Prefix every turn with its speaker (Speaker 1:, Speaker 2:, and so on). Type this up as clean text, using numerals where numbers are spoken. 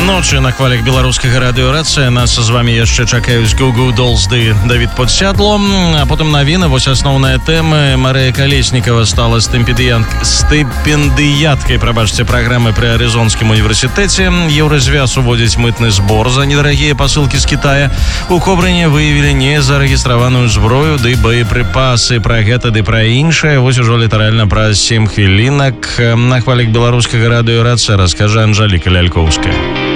Speaker 1: Ночы на хвалях беларускага радыёрацыя. Нас з вами яшчэ чакаюць Google Dolls ды Давід Подсядло. А потым навіны, вось асноўная тэма. Марыя Калеснікава стала стыпендыяткай, праграмы пры Арызонскім універсітэце. Еўразвяз уводзіць мытны збор за недарагія пасылкі з Китая. У Кобрыне выявілі незарэгістраваную зброю ды боепрыпасы. Пра гэта ды пра іншае вось ужо літаральна праз 7 хвілінак на хвалях беларускага радыёрацыя раскажа Анжаліка Лялькоўская.